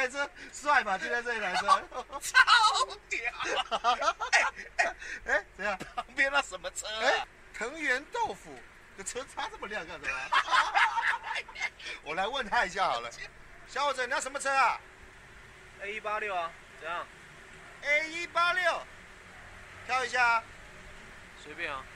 台车帅吧？就在这一台车， 超屌！ 哎，怎样？ 旁边那什么车啊？ 藤原豆腐的车擦这么亮干什么？我来问他一下好了。小伙子，你要什么车啊 A186啊，怎样？ ？A186，挑一下啊。 随便啊。